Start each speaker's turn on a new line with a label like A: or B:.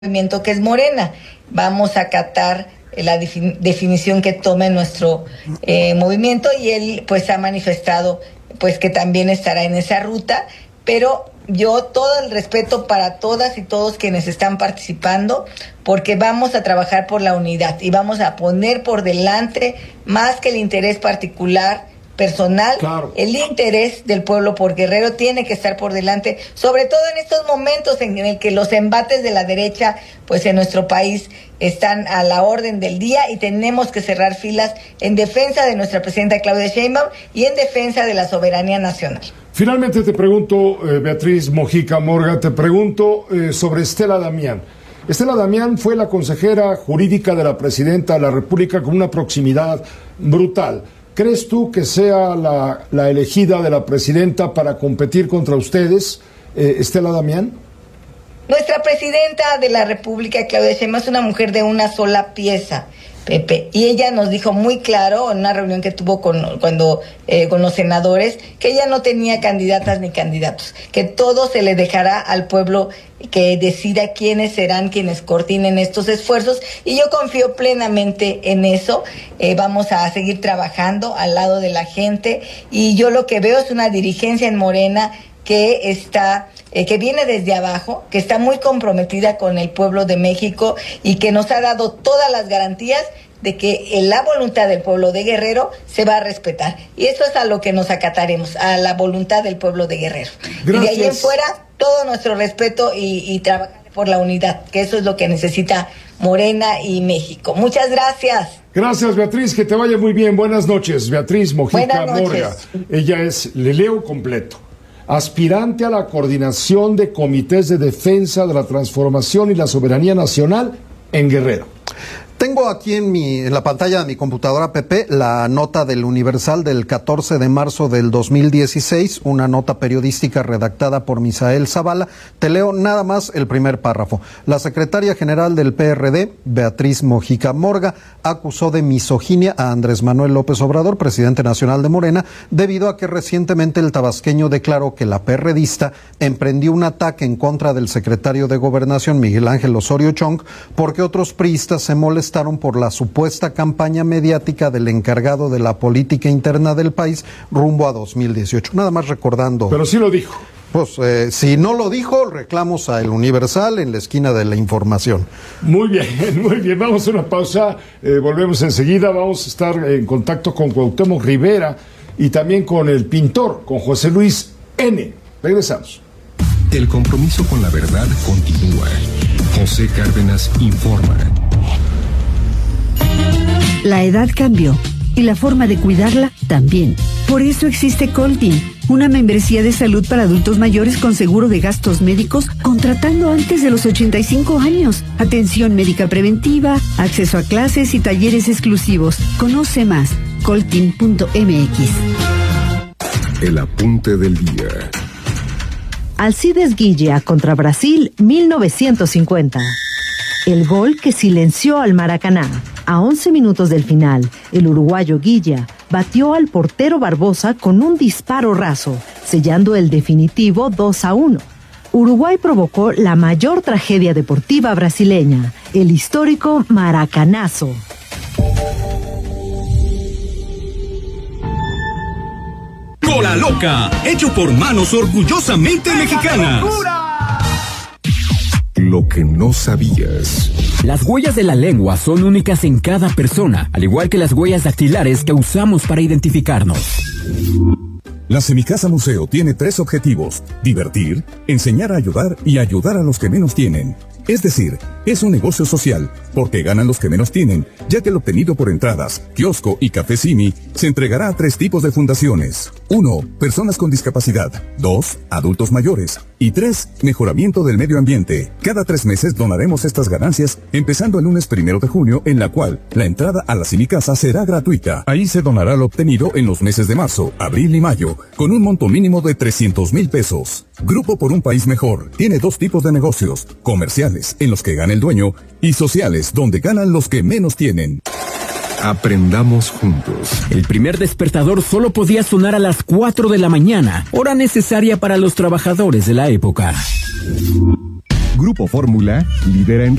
A: movimiento que es Morena. Vamos a acatar la definición que tome nuestro movimiento, y él pues ha manifestado pues que también estará en esa ruta, pero yo todo el respeto para todas y todos quienes están participando, porque vamos a trabajar por la unidad y vamos a poner por delante más que el interés particular personal, claro. El interés del pueblo por Guerrero tiene que estar por delante, sobre todo en estos momentos en el que los embates de la derecha pues en nuestro país están a la orden del día, y tenemos que cerrar filas en defensa de nuestra presidenta Claudia Sheinbaum y en defensa de la soberanía nacional.
B: Finalmente te pregunto, Beatriz Mojica Morga, te pregunto sobre Estela Damián. Estela Damián fue la consejera jurídica de la presidenta de la República con una proximidad brutal. ¿Crees tú que sea la elegida de la presidenta para competir contra ustedes, Estela Damián?
A: Nuestra presidenta de la República, Claudia Sheinbaum, es una mujer de una sola pieza, Pepe, y ella nos dijo muy claro en una reunión que tuvo con los senadores que ella no tenía candidatas ni candidatos, que todo se le dejará al pueblo que decida quiénes serán quienes coordinen estos esfuerzos, y yo confío plenamente en eso. Vamos a seguir trabajando al lado de la gente, y yo lo que veo es una dirigencia en Morena que está que viene desde abajo, que está muy comprometida con el pueblo de México y que nos ha dado todas las garantías de que la voluntad del pueblo de Guerrero se va a respetar. Y eso es a lo que nos acataremos, a la voluntad del pueblo de Guerrero. Gracias. Y de ahí en fuera, todo nuestro respeto y trabajar por la unidad, que eso es lo que necesita Morena y México. Muchas gracias.
B: Gracias, Beatriz, que te vaya muy bien. Buenas noches, Beatriz Mojica Morga. Ella es, le leo completo, aspirante a la coordinación de comités de defensa de la transformación y la soberanía nacional en Guerrero.
C: Tengo aquí en la pantalla de mi computadora, Pepe, la nota del Universal del 14 de marzo del 2016, una nota periodística redactada por Misael Zavala. Te leo nada más el primer párrafo. La secretaria general del PRD, Beatriz Mojica Morga, acusó de misoginia a Andrés Manuel López Obrador, presidente nacional de Morena, debido a que recientemente el tabasqueño declaró que la perredista emprendió un ataque en contra del secretario de Gobernación, Miguel Ángel Osorio Chong, porque otros priistas se molestaron por la supuesta campaña mediática del encargado de la política interna del país rumbo a 2018. Nada más recordando.
B: Pero sí lo dijo.
C: Pues si no lo dijo, reclamos a El Universal en la esquina de la información.
B: Muy bien, muy bien. Vamos a una pausa, volvemos enseguida. Vamos a estar en contacto con Cuauhtémoc Rivera y también con el pintor, con José Luis N. Regresamos.
D: El compromiso con la verdad continúa. José Cárdenas informa.
E: La edad cambió y la forma de cuidarla también. Por eso existe Coltin, una membresía de salud para adultos mayores con seguro de gastos médicos contratando antes de los 85 años. Atención médica preventiva, acceso a clases y talleres exclusivos. Conoce más, coltin.mx.
D: El apunte del día.
F: Alcides Guilla contra Brasil, 1950. El gol que silenció al Maracaná. A 11 minutos del final, el uruguayo Guilla batió al portero Barbosa con un disparo raso, sellando el definitivo 2-1. Uruguay provocó la mayor tragedia deportiva brasileña, el histórico Maracanazo.
G: Cola Loca, hecho por manos orgullosamente mexicanas.
D: Lo que no sabías.
H: Las huellas de la lengua son únicas en cada persona, al igual que las huellas dactilares que usamos para identificarnos.
I: La Semicasa Museo tiene 3 objetivos: divertir, enseñar a ayudar y ayudar a los que menos tienen. Es decir, es un negocio social, porque ganan los que menos tienen, ya que lo obtenido por entradas, kiosco y café Simi se entregará a 3 tipos de fundaciones. 1. Personas con discapacidad. 2. Adultos mayores. Y 3. Mejoramiento del medio ambiente. Cada 3 meses donaremos estas ganancias, empezando el lunes 1 de junio, en la cual la entrada a la Semicasa será gratuita. Ahí se donará lo obtenido en los meses de marzo, abril y mayo, con un monto mínimo de 300,000 pesos. Grupo por un País Mejor tiene 2 tipos de negocios: comerciales, en los que gana el dueño, y sociales, donde ganan los que menos tienen.
D: Aprendamos juntos.
H: El primer despertador solo podía sonar a las 4 de la mañana, hora necesaria para los trabajadores de la época.
D: Grupo Fórmula lidera en